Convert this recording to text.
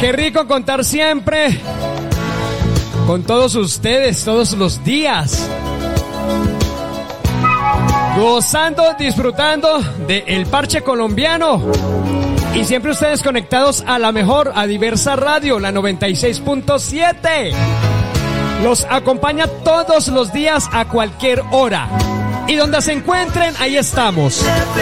Qué rico contar siempre con todos ustedes, todos los días. Gozando, disfrutando de El Parche Colombiano. Y siempre ustedes conectados a la mejor, a Diversa Radio, la 96.7. Los acompaña todos los días a cualquier hora. Y donde se encuentren, ahí estamos.